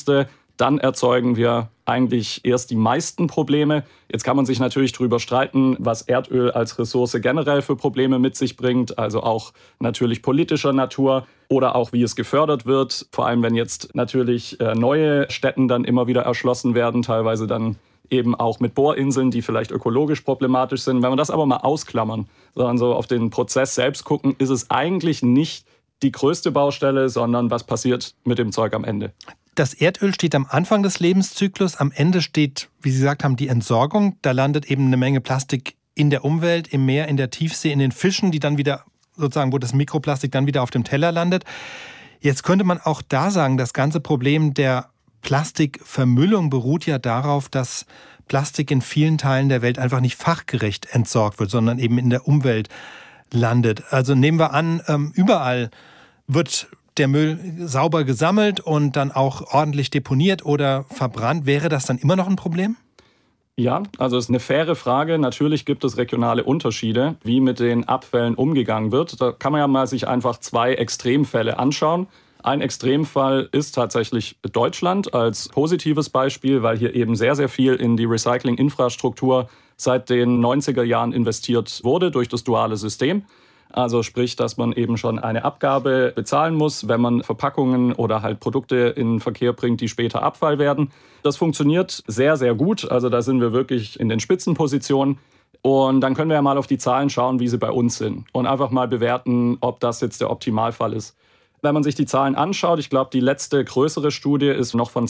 kleinste. Dann erzeugen wir eigentlich erst die meisten Probleme. Jetzt kann man sich natürlich darüber streiten, was Erdöl als Ressource generell für Probleme mit sich bringt, also auch natürlich politischer Natur oder auch wie es gefördert wird. Vor allem, wenn jetzt natürlich neue Stätten dann immer wieder erschlossen werden, teilweise dann eben auch mit Bohrinseln, die vielleicht ökologisch problematisch sind. Wenn wir das aber mal ausklammern, sondern so auf den Prozess selbst gucken, ist es eigentlich nicht die größte Baustelle, sondern was passiert mit dem Zeug am Ende. Das Erdöl steht am Anfang des Lebenszyklus, am Ende steht, wie Sie gesagt haben, die Entsorgung. Da landet eben eine Menge Plastik in der Umwelt, im Meer, in der Tiefsee, in den Fischen, die dann wieder sozusagen, wo das Mikroplastik dann wieder auf dem Teller landet. Jetzt könnte man auch da sagen, das ganze Problem der Plastikvermüllung beruht ja darauf, dass Plastik in vielen Teilen der Welt einfach nicht fachgerecht entsorgt wird, sondern eben in der Umwelt landet. Also nehmen wir an, überall wird der Müll sauber gesammelt und dann auch ordentlich deponiert oder verbrannt. Wäre das dann immer noch ein Problem? Ja, also es ist eine faire Frage. Natürlich gibt es regionale Unterschiede, wie mit den Abfällen umgegangen wird. Da kann man ja mal sich einfach 2 Extremfälle anschauen. Ein Extremfall ist tatsächlich Deutschland als positives Beispiel, weil hier eben sehr, sehr viel in die Recyclinginfrastruktur seit den 90er Jahren investiert wurde durch das duale System. Also sprich, dass man eben schon eine Abgabe bezahlen muss, wenn man Verpackungen oder halt Produkte in den Verkehr bringt, die später Abfall werden. Das funktioniert sehr, sehr gut. Also da sind wir wirklich in den Spitzenpositionen. Und dann können wir ja mal auf die Zahlen schauen, wie sie bei uns sind und einfach mal bewerten, ob das jetzt der Optimalfall ist. Wenn man sich die Zahlen anschaut, ich glaube, die letzte größere Studie ist noch von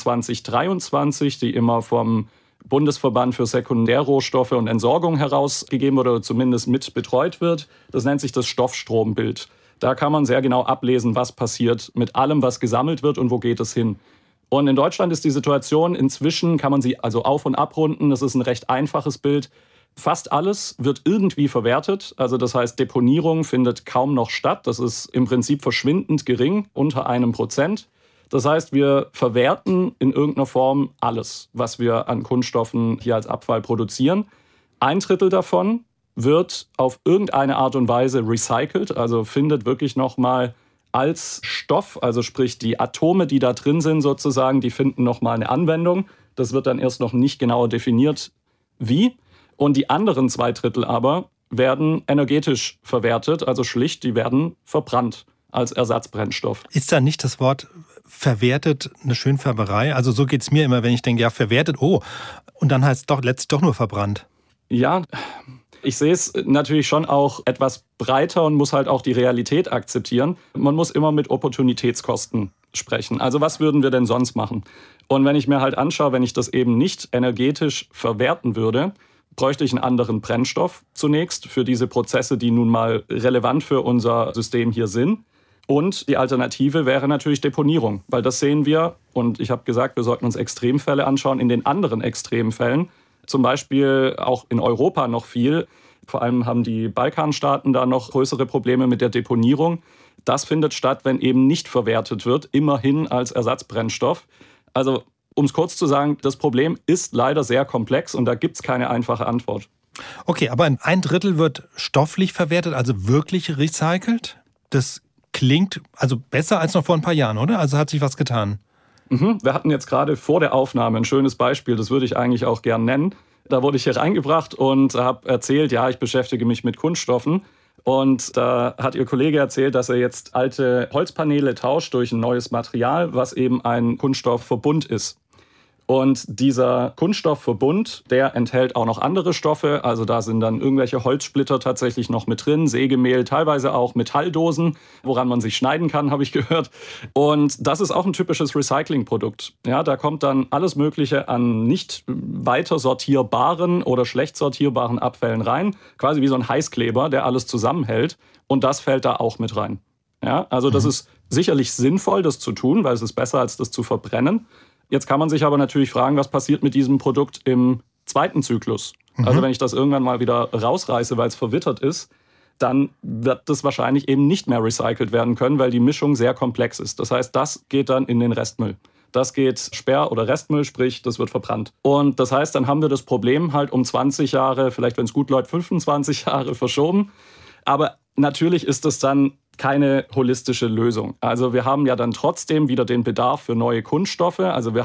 2023, die immer vom Bundesverband für Sekundärrohstoffe und Entsorgung herausgegeben wurde oder zumindest mit betreut wird. Das nennt sich das Stoffstrombild. Da kann man sehr genau ablesen, was passiert mit allem, was gesammelt wird und wo geht es hin. Und in Deutschland ist die Situation inzwischen, kann man sie also auf- und abrunden, das ist ein recht einfaches Bild. Fast alles wird irgendwie verwertet. Also das heißt, Deponierung findet kaum noch statt. Das ist im Prinzip verschwindend gering, unter 1%. Das heißt, wir verwerten in irgendeiner Form alles, was wir an Kunststoffen hier als Abfall produzieren. 1/3 davon wird auf irgendeine Art und Weise recycelt, also findet wirklich nochmal als Stoff, also sprich die Atome, die da drin sind sozusagen, die finden nochmal eine Anwendung. Das wird dann erst noch nicht genauer definiert, wie. Und die anderen 2/3 aber werden energetisch verwertet, also schlicht, die werden verbrannt als Ersatzbrennstoff. Ist da nicht das Wort verwertet eine Schönfärberei? Also so geht es mir immer, wenn ich denke, ja, verwertet, oh, und dann heißt es doch letztlich doch nur verbrannt. Ja, ich sehe es natürlich schon auch etwas breiter und muss halt auch die Realität akzeptieren. Man muss immer mit Opportunitätskosten sprechen. Also was würden wir denn sonst machen? Und wenn ich mir halt anschaue, wenn ich das eben nicht energetisch verwerten würde, bräuchte ich einen anderen Brennstoff zunächst für diese Prozesse, die nun mal relevant für unser System hier sind. Und die Alternative wäre natürlich Deponierung, weil das sehen wir, und ich habe gesagt, wir sollten uns Extremfälle anschauen, in den anderen Extremfällen, zum Beispiel auch in Europa noch viel, vor allem haben die Balkanstaaten da noch größere Probleme mit der Deponierung. Das findet statt, wenn eben nicht verwertet wird, immerhin als Ersatzbrennstoff. Also um es kurz zu sagen, das Problem ist leider sehr komplex und da gibt es keine einfache Antwort. Okay, aber 1/3 wird stofflich verwertet, also wirklich recycelt? Das klingt also besser als noch vor ein paar Jahren, oder? Also hat sich was getan. Wir hatten jetzt gerade vor der Aufnahme ein schönes Beispiel, das würde ich eigentlich auch gern nennen. Da wurde ich hier reingebracht und habe erzählt, ja, ich beschäftige mich mit Kunststoffen. Und da hat Ihr Kollege erzählt, dass er jetzt alte Holzpaneele tauscht durch ein neues Material, was eben ein Kunststoffverbund ist. Und dieser Kunststoffverbund, der enthält auch noch andere Stoffe. Also da sind dann irgendwelche Holzsplitter tatsächlich noch mit drin, Sägemehl, teilweise auch Metalldosen, woran man sich schneiden kann, habe ich gehört. Und das ist auch ein typisches Recyclingprodukt. Ja, da kommt dann alles Mögliche an nicht weiter sortierbaren oder schlecht sortierbaren Abfällen rein. Quasi wie so ein Heißkleber, der alles zusammenhält. Und das fällt da auch mit rein. Ja, also das ist sicherlich sinnvoll, das zu tun, weil es ist besser, als das zu verbrennen. Jetzt kann man sich aber natürlich fragen, was passiert mit diesem Produkt im zweiten Zyklus? Also wenn ich das irgendwann mal wieder rausreiße, weil es verwittert ist, dann wird das wahrscheinlich eben nicht mehr recycelt werden können, weil die Mischung sehr komplex ist. Das heißt, das geht dann in den Restmüll. Das geht Sperr- oder Restmüll, sprich, das wird verbrannt. Und das heißt, dann haben wir das Problem halt um 20 Jahre, vielleicht wenn es gut läuft, 25 Jahre verschoben. Aber natürlich ist das dann keine holistische Lösung. Also wir haben ja dann trotzdem wieder den Bedarf für neue Kunststoffe. Also wir